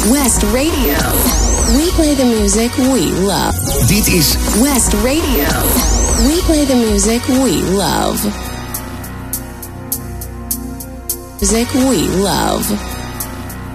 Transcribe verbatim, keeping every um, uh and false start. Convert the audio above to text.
West Radio. We play the music we love. Dit is West Radio. We play the music we love. Music we love.